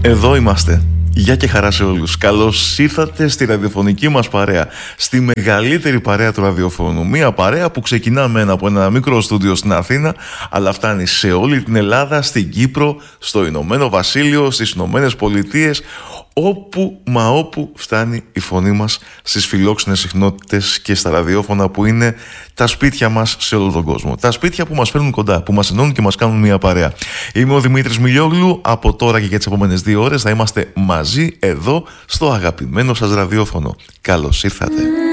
Εδώ είμαστε. Γεια και χαρά σε όλους. Καλώς ήρθατε στη ραδιοφωνική μας παρέα. Στη μεγαλύτερη παρέα του ραδιοφώνου. Μια παρέα που ξεκινάμε από ένα μικρό στούντιο στην Αθήνα, αλλά φτάνει σε όλη την Ελλάδα, στην Κύπρο, στο Ηνωμένο Βασίλειο, στις Ηνωμένες Πολιτείες, όπου φτάνει η φωνή μας στις φιλόξενες συχνότητες και στα ραδιόφωνα που είναι τα σπίτια μας σε όλο τον κόσμο. Τα σπίτια που μας φέρνουν κοντά, που μας ενώνουν και μας κάνουν μια παρέα. Είμαι ο Δημήτρης Μιλιόγλου. Από τώρα και για τις επόμενες 2 ώρες θα είμαστε μαζί εδώ στο αγαπημένο σας ραδιόφωνο. Καλώς ήρθατε.